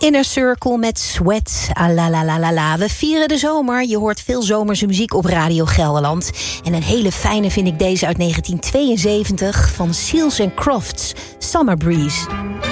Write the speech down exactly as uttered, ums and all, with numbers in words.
Inner Circle met Sweat. Ah, la la la la la. We vieren de zomer. Je hoort veel zomerse muziek op Radio Gelderland. En een hele fijne vind ik deze uit negentien tweeënzeventig van Seals and Crofts, Summer Breeze.